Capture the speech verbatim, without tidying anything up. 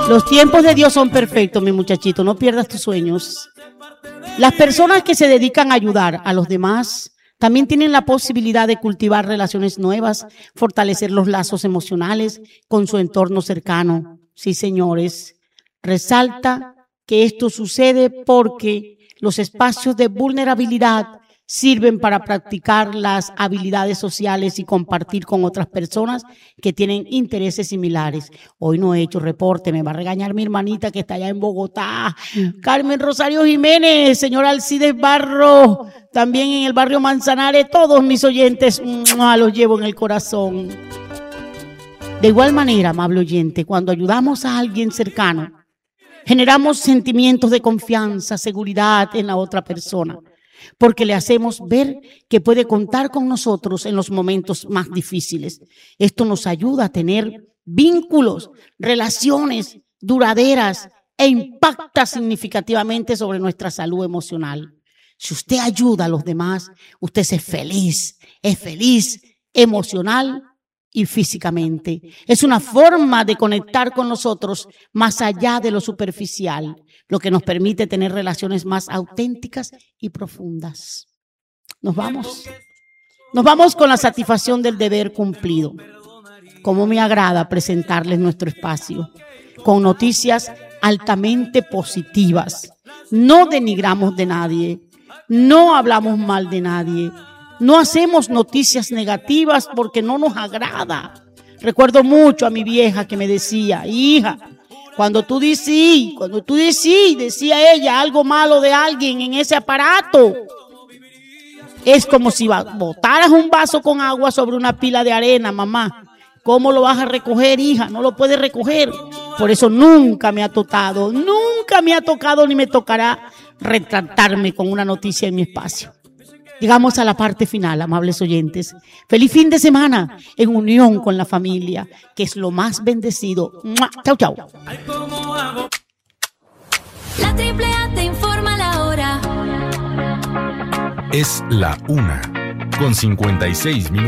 Los tiempos de Dios son perfectos, mi muchachito, no pierdas tus sueños. Las personas que se dedican a ayudar a los demás también tienen la posibilidad de cultivar relaciones nuevas, fortalecer los lazos emocionales con su entorno cercano. Sí, señores, resalta que esto sucede porque los espacios de vulnerabilidad sirven para practicar las habilidades sociales y compartir con otras personas que tienen intereses similares. Hoy no he hecho reporte, me va a regañar mi hermanita que está allá en Bogotá, Carmen Rosario Jiménez, señor Alcides Barro, también en el barrio Manzanares, todos mis oyentes, ¡mua!, los llevo en el corazón. De igual manera, amable oyente, cuando ayudamos a alguien cercano, generamos sentimientos de confianza, seguridad en la otra persona, porque le hacemos ver que puede contar con nosotros en los momentos más difíciles. Esto nos ayuda a tener vínculos, relaciones duraderas e impacta significativamente sobre nuestra salud emocional. Si usted ayuda a los demás, usted es feliz, es feliz emocional y físicamente. Es una forma de conectar con nosotros más allá de lo superficial, lo que nos permite tener relaciones más auténticas y profundas. Nos vamos. Nos vamos con la satisfacción del deber cumplido. Como me agrada presentarles nuestro espacio, con noticias altamente positivas. No denigramos de nadie, no hablamos mal de nadie, no hacemos noticias negativas porque no nos agrada. Recuerdo mucho a mi vieja que me decía, hija, cuando tú decís, cuando tú decís, decía ella, algo malo de alguien en ese aparato, es como si botaras un vaso con agua sobre una pila de arena, mamá. ¿Cómo lo vas a recoger, hija? No lo puedes recoger. Por eso nunca me ha tocado, nunca me ha tocado ni me tocará retratarme con una noticia en mi espacio. Llegamos a la parte final, amables oyentes. Feliz fin de semana en unión con la familia, que es lo más bendecido. ¡Mua! Chau, chau. La Triple A te informa la hora. Es la una con cincuenta y seis minutos.